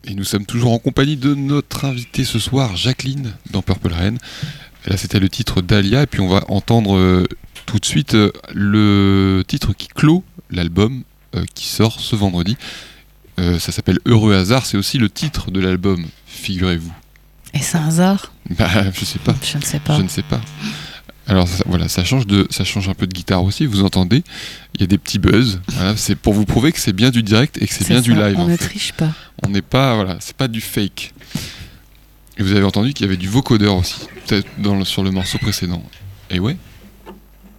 Et nous sommes toujours en compagnie de notre invitée ce soir, Jacqueline, dans Purple Rain. Et là, c'était le titre Dahlia. Et puis, on va entendre tout de suite le titre qui clôt l'album qui sort ce vendredi. Ça s'appelle Heureux hasard. C'est aussi le titre de l'album, figurez-vous. Et c'est un hasard ? Je sais pas. Je ne sais pas. Je ne sais pas. Alors voilà, ça change un peu de guitare aussi, vous entendez, il y a des petits buzz, voilà, c'est pour vous prouver que c'est bien du direct et que c'est bien du live. On ne triche pas. On n'est pas, voilà, c'est pas du fake. Et vous avez entendu qu'il y avait du vocodeur aussi, peut-être sur le morceau précédent. Et ouais.